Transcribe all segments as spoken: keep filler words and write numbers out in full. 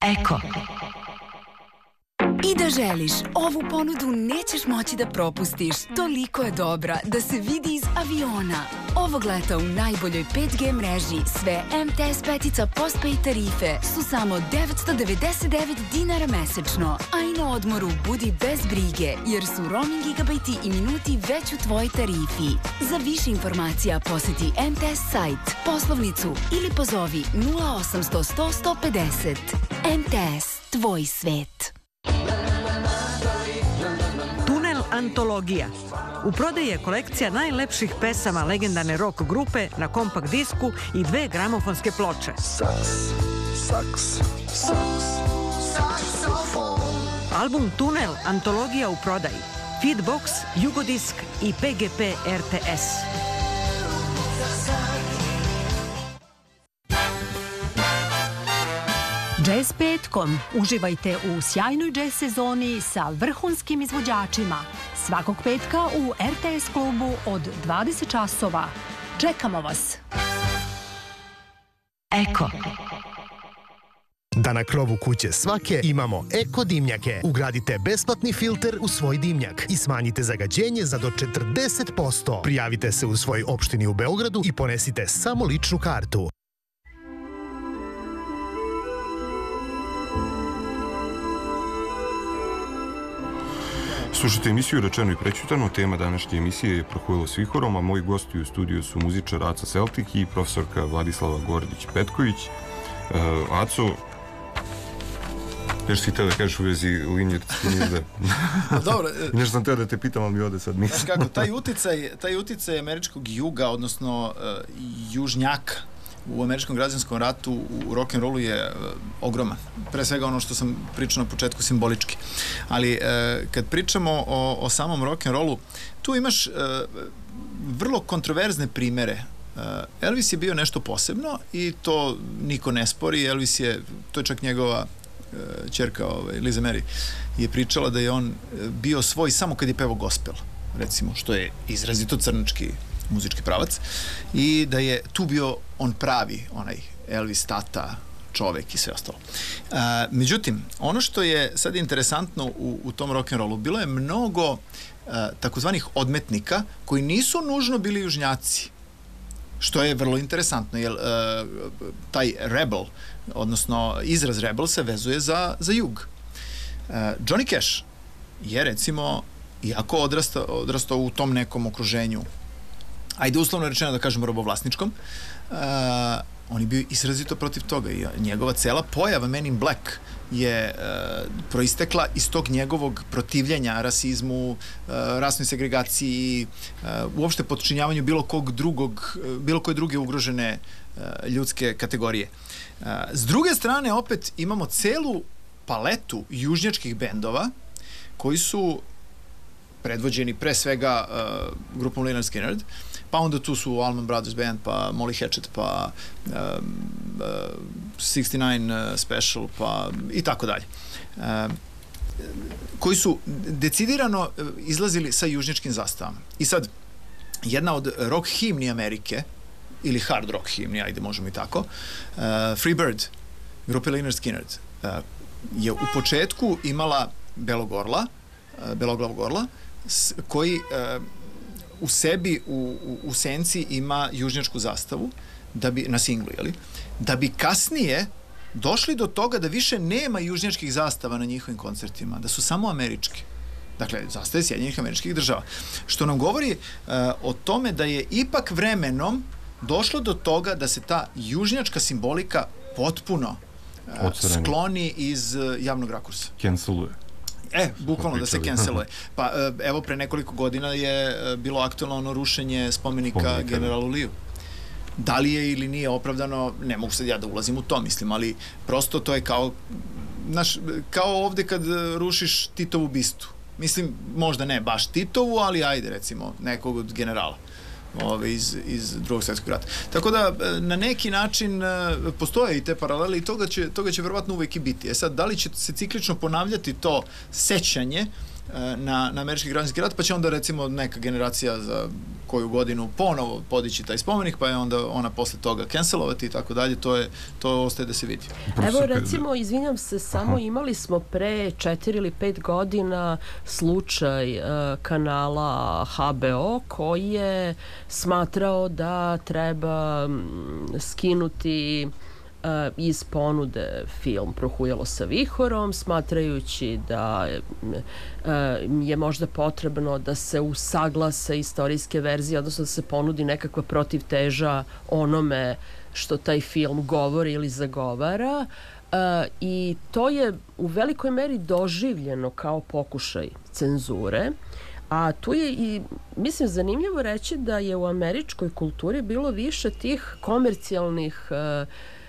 Eko. I da želiš, ovu ponudu nećeš moći da propustiš. Toliko je dobra da se vidi iz aviona. Ovog leta u najboljoj pet G mreži sve M T S petica postpaid tarife su samo devetsto devedeset devet dinara mesečno. A i na odmoru budi bez brige, jer su roaming gigabajti i minuti već u tvojoj tarifi. Za više informacija poseti M T S sajt, poslovnicu ili pozovi nula osamsto sto sto pedeset. M T S, tvoj svet. Tunel Antologija. U prodaji je kolekcija najlepših pesama legendarne rock grupe na kompakt disku i dve gramofonske ploče. Album Tunel Antologija u prodaji. Feedbox, Jugodisk i P G P R T S. Jazz petkom. Uživajte u sjajnoj jazz sezoni sa vrhunskim izvođačima. Svakog petka u R T S klubu od dvadeset časova. Čekamo vas. Eko. Da na krovu kuće svake imamo eko dimnjake. Ugradite besplatni filter u svoj dimnjak i smanjite zagađenje za do četrdeset posto. Prijavite se u svoj opštini u Beogradu i ponesite samo ličnu kartu. Slušajte emisiju Rečeno i prećutano. Tema današnje emisije je Prohujelo s vihorom, a moji gosti u studiju su muzičar Aca Celtic i profesorka Vladislava Gordić-Petković. Uh, Aco, nešto si htio da kažeš u vezi linije Rtskinižda? Dobro. I nešto sam htio da te pitam, ali mi ode sad nisam. Znaš kako, taj uticaj, taj uticaj američkog juga, odnosno uh, južnjaka u američkom građanskom ratu u rock'n'rollu je uh, ogroman. Pre svega ono što sam pričao na početku simbolički. Ali uh, kad pričamo o, o samom rock'n'rollu, tu imaš uh, vrlo kontroverzne primere. Uh, Elvis je bio nešto posebno i to niko ne spori. Elvis je, to je čak njegova uh, ćerka, ovaj, Liza Mary, je pričala da je on uh, bio svoj samo kad je pevao gospel, recimo, što je izrazito crnački muzički pravac, i da je tu bio on pravi, onaj Elvis tata, čovek i sve ostalo. Uh, međutim, ono što je sad interesantno u, u tom rock'n'rollu, bilo je mnogo uh, takozvanih odmetnika koji nisu nužno bili južnjaci, što je vrlo interesantno, jer uh, taj rebel, odnosno izraz rebel se vezuje za, za jug. Uh, Johnny Cash je, recimo, iako odrastao, odrastao u tom nekom okruženju, ajde uslovno rečeno da kažemo robovlasničkom, uh, on je bio izrazito protiv toga i njegova cela pojava Men in Black je uh, proistekla iz tog njegovog protivljenja rasizmu, uh, rasnoj segregaciji, uh, uopšte potčinjavanju bilo kog drugog, uh, bilo koje druge ugrožene uh, ljudske kategorije. Uh, s druge strane, opet imamo celu paletu južnjačkih bendova koji su predvođeni pre svega uh, grupom Lynyrd Skynyrd, pa onda tu su Allman Brothers Band, pa Molly Hatchet, pa um, uh, šezdeset devet uh, Special, pa i tako dalje. Uh, koji su decidirano uh, izlazili sa južnjačkim zastavama. I sad, jedna od rock himni Amerike, ili hard rock himni, ajde možemo i tako, uh, Free Bird, grupe Lynyrd Skynyrd, uh, je u početku imala belog orla, uh, beloglavog orla, s, koji uh, u sebi, u, u, u senci ima južnjačku zastavu, da bi, na singlu, jeli? Da bi kasnije došli do toga da više nema južnjačkih zastava na njihovim koncertima, da su samo američki. Dakle, zastave Sjedinjenih Američkih Država. Što nam govori uh, o tome da je ipak vremenom došlo do toga da se ta južnjačka simbolika potpuno uh, skloni iz uh, javnog rakursa. Canceluje. E, bukvalno da se canceluje. Pa evo, pre nekoliko godina je bilo aktualno ono rušenje spomenika, spomenika generalu Liju. Da li je ili nije opravdano, ne mogu sad ja da ulazim u to, mislim, ali prosto to je kao, znaš, kao ovde kad rušiš Titovu bistu. Mislim, možda ne baš Titovu, ali ajde, recimo, nekog od generala ove, iz, iz drugog svjetskog rata. Tako da, na neki način postoje i te paralele i toga će, toga će verovatno uvek i biti. E sad, da li će se ciklično ponavljati to sećanje na, na američki građanski rat, pa će onda recimo neka generacija za koju godinu ponovo podići taj spomenik, pa je onda ona posle toga cancelovati i tako dalje, to je, to ostaje da se vidi. Evo recimo, izvinjam se, samo imali smo pre četiri ili pet godina slučaj uh, kanala H B O koji je smatrao da treba um, skinuti Uh, iz ponude film Prohujalo sa vihorom, smatrajući da uh, je možda potrebno da se usaglase istorijske verzije, odnosno da se ponudi nekakva protivteža onome što taj film govori ili zagovara. Uh, i to je u velikoj meri doživljeno kao pokušaj cenzure. A tu je i, mislim, zanimljivo reći da je u američkoj kulturi bilo više tih komercijalnih uh,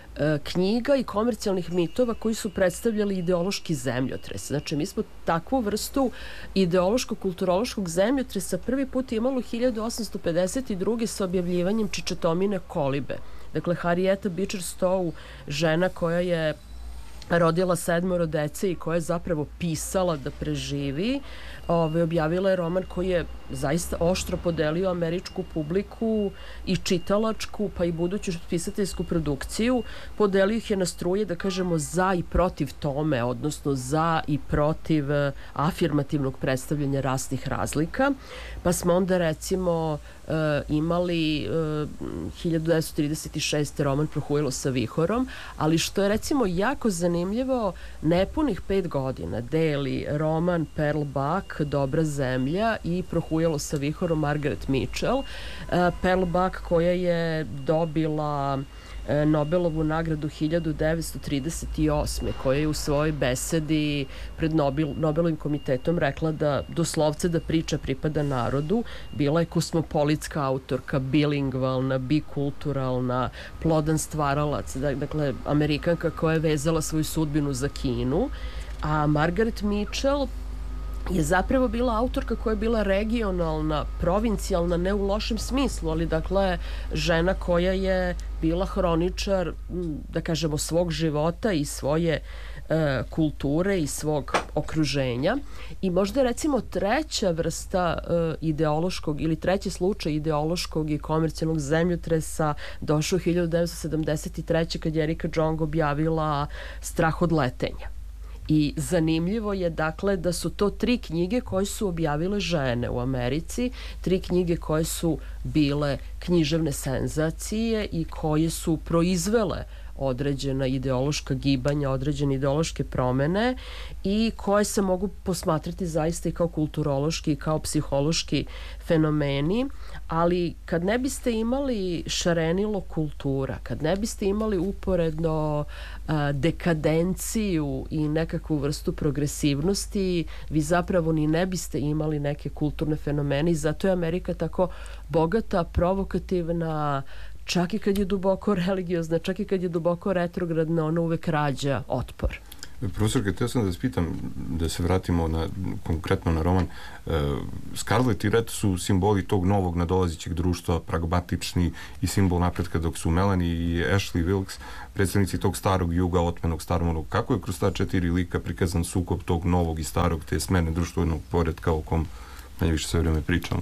knjiga i komercijalnih mitova koji su predstavljali ideološki zemljotres. Znači, mi smo takvu vrstu ideološko-kulturološkog zemljotresa prvi put imali hiljadu osamsto pedeset druge sa objavljivanjem Čičetomine kolibe. Dakle, Harrieta Beecher Stowe, žena koja je rodila sedmoro dece i koja je zapravo pisala da preživi, Ove, objavila je roman koji je zaista oštro podelio američku publiku i čitalačku, pa i buduću pisateljsku produkciju. Podelio ih je na struje, da kažemo, za i protiv tome, odnosno za i protiv afirmativnog predstavljanja rasnih razlika. Pa smo onda recimo uh, imali uh, hiljadu devetsto trideset šeste roman Prohujalo sa vihorom, ali što je recimo jako zanimljivo, nepunih pet godina deli roman Pearl Buck Dobra zemlja i Prohujalo sa vihorom Margaret Mitchell. Uh, Pearl Buck koja je dobila uh, Nobelovu nagradu hiljadu devetsto trideset osme koja je u svojoj besedi pred Nobel, Nobelovim komitetom rekla da doslovce da priča pripada narodu. Bila je kosmopolitska autorka, bilingvalna, bikulturalna, plodan stvaralac, dakle Amerikanka koja je vezala svoju sudbinu za Kinu. A Margaret Mitchell je zapravo bila autorka koja je bila regionalna, provincijalna, ne u lošem smislu, ali dakle žena koja je bila hroničar, da kažemo, svog života i svoje e, kulture i svog okruženja. I možda recimo treća vrsta e, ideološkog ili treći slučaj ideološkog i komercijalnog zemljotresa došao hiljadu devetsto sedamdeset treće kad je Erika Jong objavila Strah od letenja. I zanimljivo je dakle da su to tri knjige koje su objavile žene u Americi, tri knjige koje su bile književne senzacije i koje su proizvele određena ideološka gibanja, određene ideološke promene i koje se mogu posmatrati zaista i kao kulturološki i kao psihološki fenomeni, ali kad ne biste imali šarenilo kultura, kad ne biste imali uporedno a, dekadenciju i nekakvu vrstu progresivnosti, vi zapravo ni ne biste imali neke kulturne fenomene i zato je Amerika tako bogata, provokativna, čak i kad je duboko religiozna, čak i kad je duboko retrogradna, ona uvek rađa otpor. Profesorka, htio sam da vas pitam, da se vratimo na, konkretno na roman. E, Scarlett i Red su simboli tog novog nadolazećeg društva, pragmatični i simbol napretka, dok su Melanie i Ashley Wilkes predstavnici tog starog juga, otmenog staromornog. Kako je kroz ta četiri lika prikazan sukob tog novog i starog, te smene društvenog poretka o kom najviše sve vreme pričamo?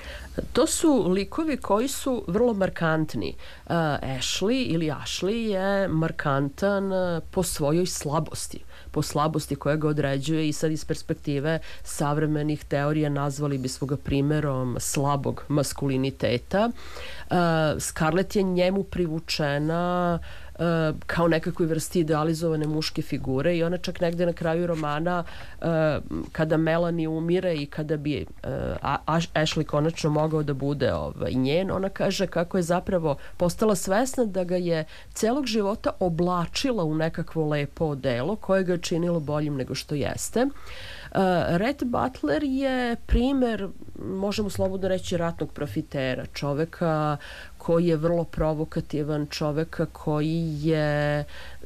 To su likovi koji su vrlo markantni. Uh, Ashley ili Ashley je markantan uh, po svojoj slabosti, po slabosti koja ga određuje i sad iz perspektive savremenih teorija nazvali bismo ga primerom slabog maskuliniteta. Uh, Scarlett je njemu privučena uh, kao nekakvoj vrsti idealizovane muške figure i ona čak negde na kraju romana uh, kada Melanie umire i kada bi uh, Ashley konačno mogao da bude ovaj, njen, ona kaže kako je zapravo postala svesna da ga je celog života oblačila u nekakvo lepo odelo koje ga je činilo boljim nego što jeste. Uh, Red Butler je primer, možemo slobodno reći, ratnog profitera, čoveka koji je vrlo provokativan, čoveka koji je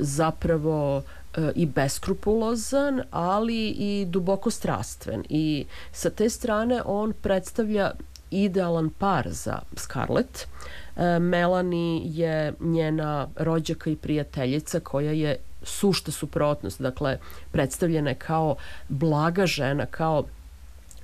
zapravo uh, i beskrupulozan, ali i duboko strastven. I sa te strane on predstavlja idealan par za Scarlett. Uh, Melanie je njena rođaka i prijateljica koja je sušta suprotnost, dakle predstavljena je kao blaga žena, kao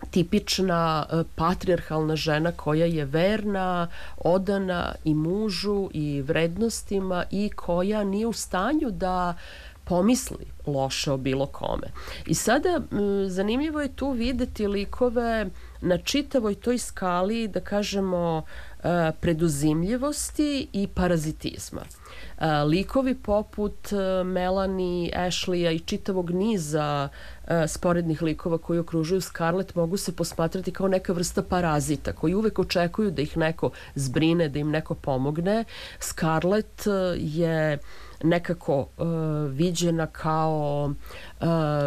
tipična patrijarhalna žena koja je verna, odana i mužu i vrednostima i koja nije u stanju da pomisli loše o bilo kome. I sada zanimljivo je tu videti likove na čitavoj toj skali, da kažemo, preduzimljivosti i parazitizma. Likovi poput Melanie, Ashleya i čitavog niza sporednih likova koji okružuju Scarlett mogu se posmatrati kao neka vrsta parazita koji uvek očekuju da ih neko zbrine, da im neko pomogne. Scarlett je nekako uh, viđena kao uh,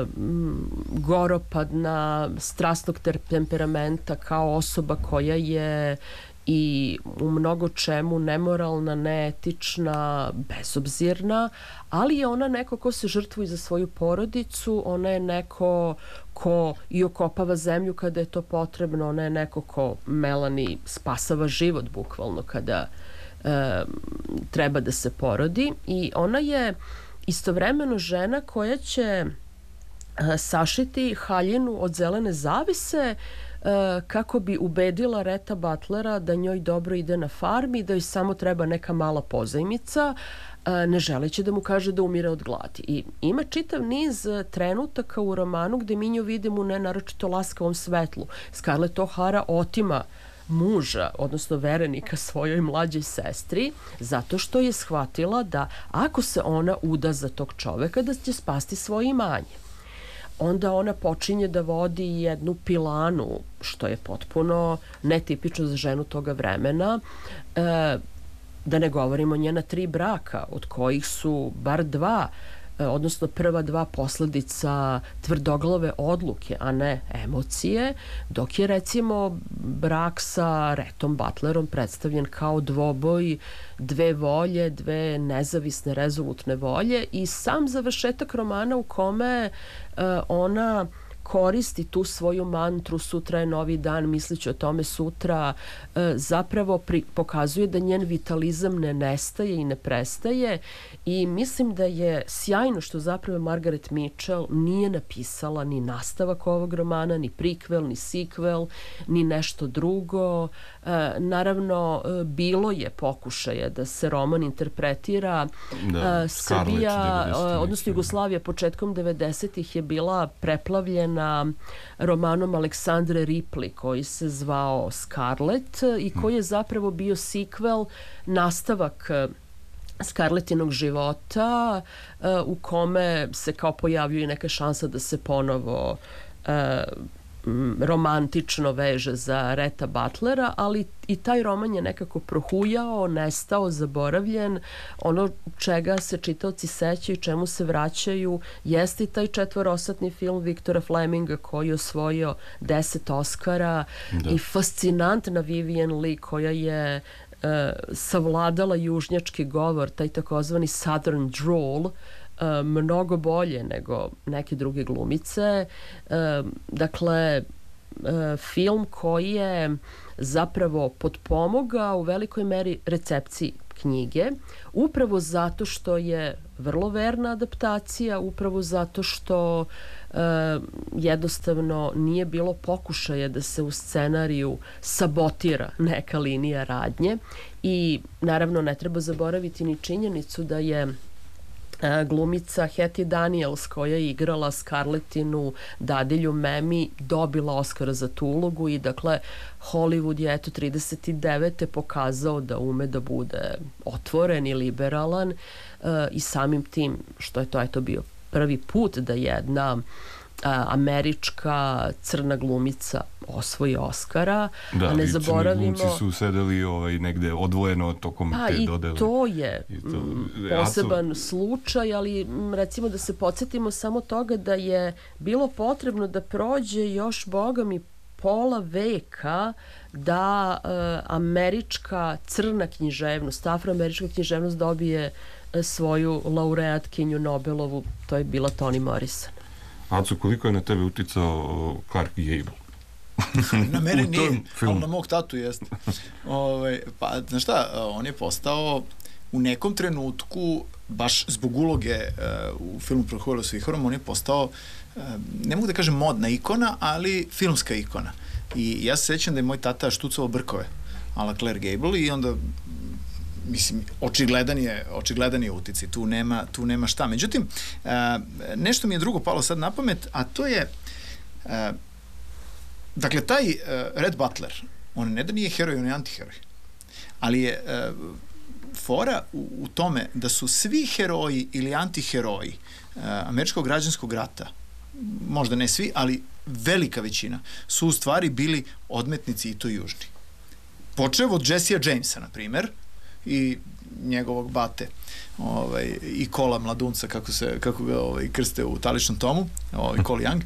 goropadna, strasnog temperamenta, kao osoba koja je i u mnogo čemu nemoralna, neetična, bezobzirna, ali je ona neko ko se žrtvuje za svoju porodicu, ona je neko ko i okopava zemlju kada je to potrebno, ona je neko ko Melanie spasava život bukvalno kada e, treba da se porodi i ona je istovremeno žena koja će e, sašiti haljinu od zelene zavise kako bi ubedila Reta Butlera da njoj dobro ide na farmi, da joj samo treba neka mala pozajmica, ne želeći da mu kaže da umire od gladi. I ima čitav niz trenutaka u romanu gde mi nju vidimo u nenaročito laskavom svetlu. Scarlett O'Hara otima muža, odnosno verenika svojoj mlađoj sestri, zato što je shvatila da ako se ona uda za tog čoveka, da će spasti svoje imanje. Onda ona počinje da vodi jednu pilanu, što je potpuno netipično za ženu toga vremena. E, da ne govorimo njena tri braka, od kojih su bar dva, e, odnosno prva dva posledica tvrdoglave odluke, a ne emocije, dok je recimo brak sa Retom Butlerom predstavljen kao dvoboj dve volje, dve nezavisne, rezolutne volje i sam završetak romana u kome uh, ona koristi tu svoju mantru sutra je novi dan, mislići o tome sutra, e, zapravo pri, pokazuje da njen vitalizam ne nestaje i ne prestaje i mislim da je sjajno što zapravo Margaret Mitchell nije napisala ni nastavak ovog romana, ni prikvel, ni sequel, ni nešto drugo. E, naravno, e, bilo je pokušaja da se roman interpretira. Da, e, Srbija, e, odnosno Jugoslavija početkom devedesetih je bila preplavljena na romanom Aleksandre Ripley koji se zvao Scarlett i koji je zapravo bio sequel, nastavak Scarlettinog života uh, u kome se kao pojavljuje neka šansa da se ponovo uh, romantično veže za Reta Butlera, ali i taj roman je nekako prohujao, nestao, zaboravljen. Ono čega se čitaoci sećaju, čemu se vraćaju, jeste i taj četvorosatni film Viktora Fleminga koji je osvojio deset Oscara da. I fascinantna Vivien Leigh koja je uh, savladala južnjački govor, taj takozvani Southern drawl, Uh, mnogo bolje nego neke druge glumice. Uh, dakle, uh, film koji je zapravo potpomogao u velikoj meri recepciji knjige, upravo zato što je vrlo verna adaptacija, upravo zato što uh, jednostavno nije bilo pokušaja da se u scenariju sabotira neka linija radnje i naravno ne treba zaboraviti ni činjenicu da je glumica Hattie Daniels koja je igrala Scarlettinu dadilju Memi dobila Oscara za tu ulogu i dakle Hollywood je eto trideset devete pokazao da ume da bude otvoren i liberalan uh, i samim tim što je to eto bio prvi put da jedna a, američka crna glumica osvoji Oscara, da, a ne zaboravimo... Da, i crni glumci su sedeli ovaj, negde odvojeno tokom pa, te dodele. Pa i to je I to, poseban ja, slučaj, ali recimo da se podsjetimo samo toga da je bilo potrebno da prođe još, boga mi, pola veka da uh, američka crna književnost, afroamerička književnost dobije uh, svoju laureatkinju Nobelovu, to je bila Toni Morrison. Aco, koliko je na tebe uticao Clark Gable? Na mene nije, ali na mog tatu jeste. Ove, pa, znaš šta, on je postao u nekom trenutku baš zbog uloge uh, u filmu Prohujelo s vihorom, on je postao, uh, ne mogu da kažem modna ikona, ali filmska ikona. I ja se sećam da je moj tata štucao brkove, a la Claire Gable, i onda, mislim, očigledan je, očigledan je uticaj, tu nema, tu nema šta. Međutim, uh, nešto mi je drugo palo sad na pamet, a to je, uh, dakle, taj uh, Red Butler, on ne da nije heroj, on je antiheroj. Ali je uh, fora u, u tome da su svi heroji ili antiheroji uh, američkog građanskog rata, možda ne svi, ali velika većina, su u stvari bili odmetnici i to južni. Počev od Jessea Jamesa, na primer, i njegovog bate, ovaj, i Kola Mladunca, kako, se, kako ga ovaj, krste u Taličnom tomu, ovaj, Cole Young,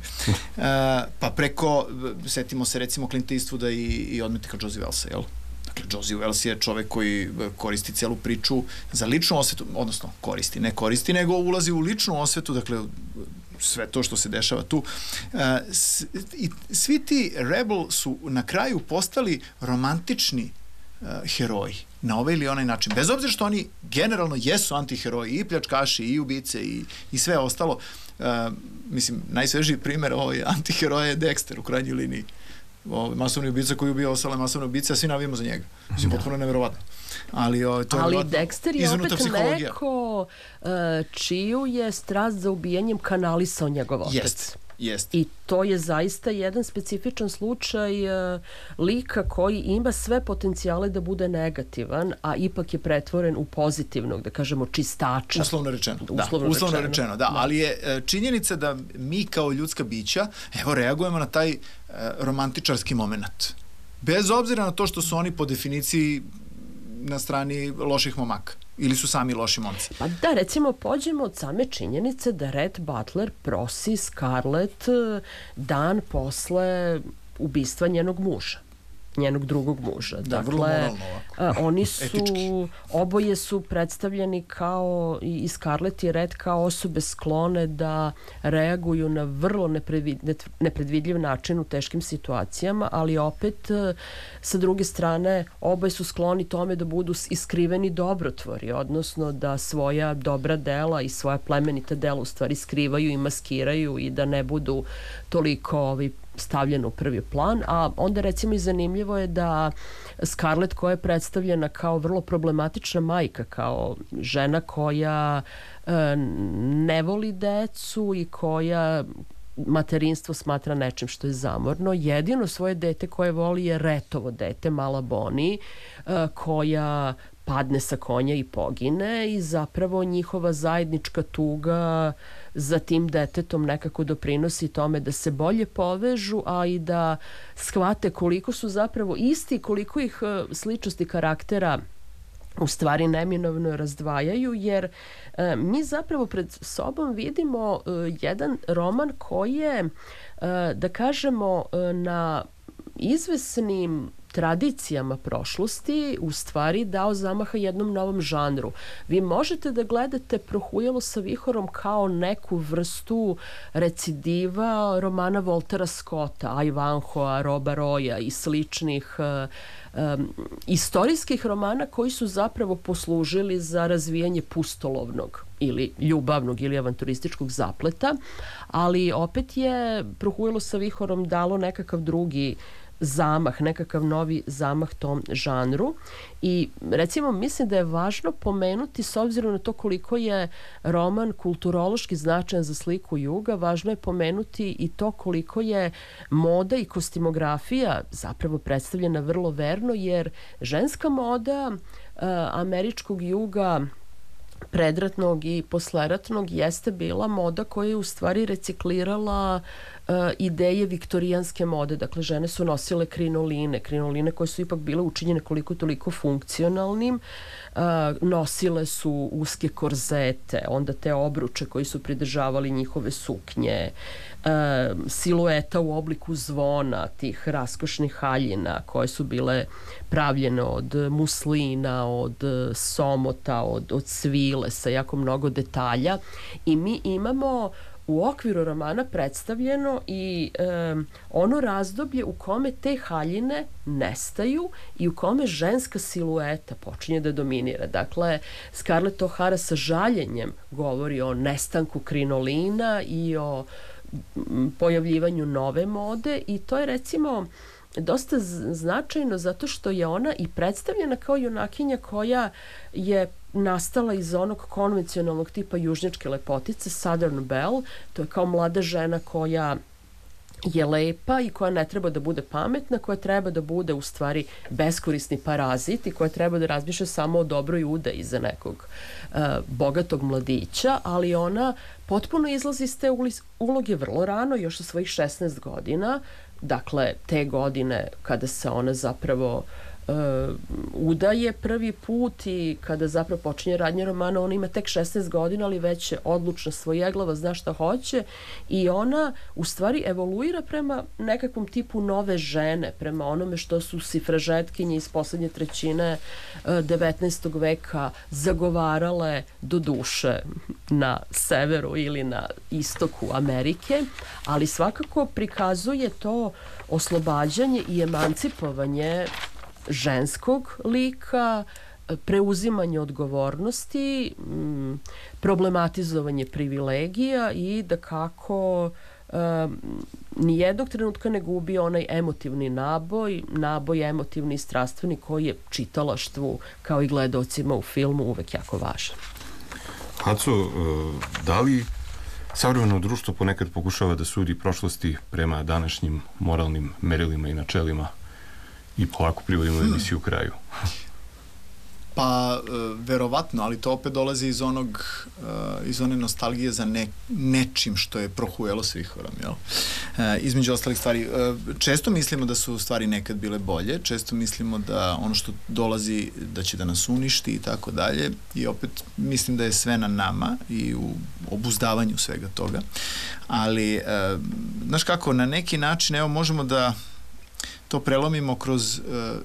uh, pa preko, setimo se recimo Clint Eastwooda i, i odmetnika Josie Wellsa, jel? Dakle, Josie Wells je čovek koji koristi celu priču za ličnu osvetu, odnosno koristi, ne koristi, nego ulazi u ličnu osvetu, dakle, sve to što se dešava tu. Uh, s, i svi ti Rebel su na kraju postali romantični uh, heroji na ovaj ili onaj način. Bez obzira što oni generalno jesu antiheroji, i pljačkaši, i ubice, i, i sve ostalo. Uh, mislim, najsvežiji primer ovaj antiheroja je Dexter u krajnjoj liniji. Ovaj, masovni ubica koji ubija ostale masovne ubice, a svi navijemo za njega. Mislim, potpuno neverovatno. Ali, o, to je Ali Dexter je opet psihologija. neko uh, čiju je strast za ubijanjem kanalisao njegov otac. Jest, jest. I to je zaista jedan specifičan slučaj uh, lika koji ima sve potencijale da bude negativan, a ipak je pretvoren u pozitivnog, da kažemo, čistača. Uslovno rečeno. Da, uslovno, uslovno rečeno. rečeno, da. da. Ali je činjenica da mi kao ljudska bića, evo, reagujemo na taj uh, romantičarski moment. Bez obzira na to što su oni po definiciji na strani loših momaka. Ili su sami loši momci. Pa da, recimo, pođemo od same činjenice da Red Butler prosi Scarlett dan posle ubistva njenog muža. njenog drugog muža. Da, dakle, vrlo moralno ovako. Oni su, etički. Oboje su predstavljeni kao, i Scarlett i Red, kao osobe sklone da reaguju na vrlo nepredvidljiv način u teškim situacijama, ali opet, sa druge strane, oboje su skloni tome da budu iskriveni dobrotvori, odnosno da svoja dobra dela i svoja plemenita dela u stvari skrivaju i maskiraju i da ne budu toliko ovi stavljeno u prvi plan, a onda recimo i zanimljivo je da Scarlett, koja je predstavljena kao vrlo problematična majka, kao žena koja e, ne voli decu i koja materinstvo smatra nečim što je zamorno, jedino svoje dete koje voli je Retovo dete, mala Bonnie, e, koja padne sa konja i pogine i zapravo njihova zajednička tuga za tim detetom nekako doprinosi tome da se bolje povežu, a i da shvate koliko su zapravo isti, koliko ih sličnosti karaktera u stvari neminovno razdvajaju, jer e, mi zapravo pred sobom vidimo e, jedan roman koji je, e, da kažemo, e, na izvesnim tradicijama prošlosti u stvari dao zamaha jednom novom žanru. Vi možete da gledate Prohujelo sa vihorom kao neku vrstu recidiva romana Waltera Scotta, Ivanhoea, Roba Roya i sličnih um, istorijskih romana koji su zapravo poslužili za razvijanje pustolovnog ili ljubavnog ili avanturističkog zapleta, ali opet je Prohujelo sa vihorom dalo nekakav drugi zamah, nekakav novi zamah tom žanru i recimo mislim da je važno pomenuti, s obzirom na to koliko je roman kulturološki značajan za sliku juga, važno je pomenuti i to koliko je moda i kostimografija zapravo predstavljena vrlo verno, jer ženska moda uh, američkog juga predratnog i posleratnog jeste bila moda koja je u stvari reciklirala uh, ideje viktorijanske mode. Dakle, žene su nosile krinoline, krinoline koje su ipak bile učinjene koliko toliko funkcionalnim, uh, nosile su uske korzete, onda te obruče koji su pridržavali njihove suknje, uh, silueta u obliku zvona, tih raskošnih haljina koje su bile pravljene od muslina, od somota, od, od svile sa jako mnogo detalja i mi imamo u okviru romana predstavljeno i um, ono razdoblje u kome te haljine nestaju i u kome ženska silueta počinje da dominira. Dakle, Scarlett O'Hara sa žaljenjem govori o nestanku krinolina i o pojavljivanju nove mode i to je recimo dosta značajno zato što je ona i predstavljena kao junakinja koja je nastala iz onog konvencionalnog tipa južnjačke lepotice, Southern Belle. To je kao mlada žena koja je lepa i koja ne treba da bude pametna, koja treba da bude u stvari beskorisni parazit i koja treba da razmišlja samo o dobroj udaji za nekog uh, bogatog mladića, ali ona potpuno izlazi iz te uloge vrlo rano, još sa svojih šesnaest godina, dakle te godine kada se ona zapravo Uh, udaje prvi put i kada zapravo počinje radnja romana, ona ima tek šesnaest godina, ali već je odlučna, svojeglava, zna šta hoće i ona u stvari evoluira prema nekakvom tipu nove žene, prema onome što su sifražetkinje iz poslednje trećine uh, devetnaestog veka zagovarale do duše na severu ili na istoku Amerike, ali svakako prikazuje to oslobađanje i emancipovanje ženskog lika, preuzimanje odgovornosti, problematizovanje privilegija i da kako um, nijednog trenutka ne gubi onaj emotivni naboj, naboj emotivni i strastveni koji je čitalaštvu kao i gledaocima u filmu uvek jako važan. Haco, da li savremeno društvo ponekad pokušava da sudi prošlosti prema današnjim moralnim merilima i načelima? I polako privodimo emisiju u kraju. Pa, e, verovatno, ali to opet dolazi iz onog, e, iz one nostalgije za ne, nečim što je prohujelo s vihorom, jel? E, između ostalih stvari, e, često mislimo da su stvari nekad bile bolje, često mislimo da ono što dolazi da će da nas uništi i tako dalje, i opet mislim da je sve na nama i u obuzdavanju svega toga, ali, e, znaš kako, na neki način, evo, možemo da to prelomimo kroz uh,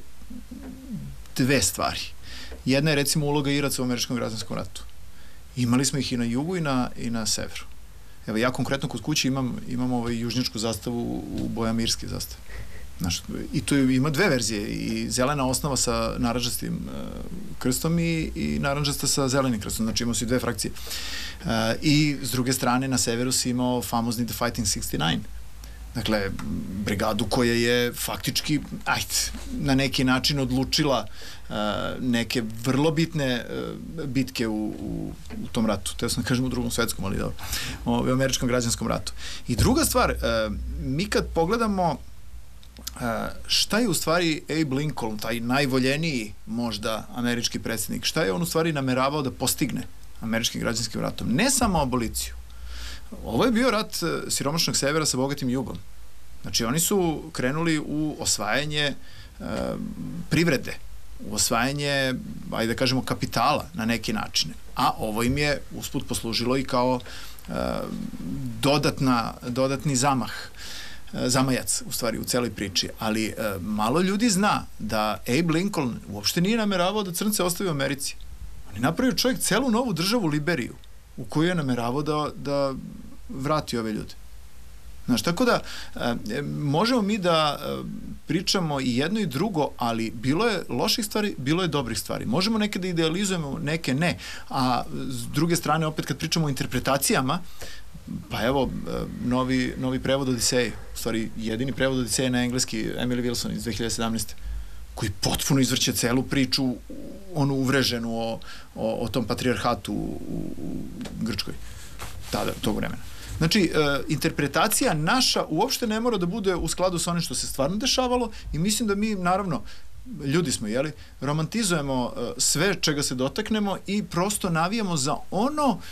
dve stvari. Jedna je recimo uloga Iraca u američkom građanskom ratu. Imali smo ih i na jugu i na, i na severu. Evo, ja konkretno kod kuće imam, imam ovaj južnjačku zastavu u boja mirske zastave. Znaš, i tu ima dve verzije, i zelena osnova sa narandžastim uh, krstom i, i narandžasta sa zelenim krstom, znači imao si dve frakcije. Uh, I s druge strane na severu si imao famozni The Fighting šezdeset devet. Dakle, brigadu koja je faktički, ajde, na neki način odlučila uh, neke vrlo bitne uh, bitke u, u, u tom ratu. Teo sam da kažem u drugom svetskom, ali dobro, u američkom građanskom ratu. I druga stvar, uh, mi kad pogledamo uh, šta je u stvari Abe Lincoln, taj najvoljeniji možda američki predsjednik, šta je on u stvari nameravao da postigne američkim građanskim ratom? Ne samo aboliciju. Ovo je bio rat siromašnog severa sa bogatim jugom. Znači, oni su krenuli u osvajanje e, privrede, u osvajanje, ajde da kažemo, kapitala na neki način. A ovo im je usput poslužilo i kao e, dodatna, dodatni zamah, e, zamajac, u stvari, u celoj priči. Ali e, malo ljudi zna da Abe Lincoln uopšte nije nameravao da crnce ostavi u Americi. On je napravio čovjek celu novu državu Liberiju, u kojoj je nameravao da, da vrati ove ljude. Znaš, tako da e, možemo mi da e, pričamo i jedno i drugo, ali bilo je loših stvari, bilo je dobrih stvari. Možemo neke da idealizujemo, neke ne. A s druge strane, opet kad pričamo o interpretacijama, pa evo, e, novi, novi prevod Odiseje, u stvari jedini prevod Odiseje na engleski, Emily Wilson iz dve hiljade sedamnaeste. koji potpuno izvrće celu priču, onu uvreženu o, o, o tom patrijarhatu u, u Grčkoj, tada, tog vremena. Znači, e, interpretacija naša uopšte ne mora da bude u skladu sa onim što se stvarno dešavalo i mislim da mi, naravno, ljudi smo, jeli, romantizujemo e, sve čega se dotaknemo i prosto navijamo za ono